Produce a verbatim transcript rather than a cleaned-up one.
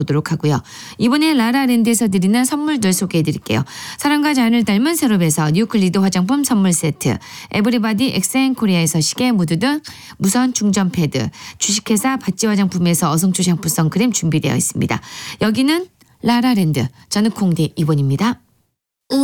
보도록 하고요. 이번에 라라랜드에서 드리는 선물들 소개해드릴게요. 사랑과 자연을 닮은 새롭에서 뉴클리드 화장품 선물 세트, 에브리바디 엑센코리아에서 시계 무드 등 무선 충전 패드, 주식회사 바찌 화장품에서 어성초 샴푸 선크림 준비되어 있습니다. 여기는 라라랜드, 저는 콩디 이본입니다.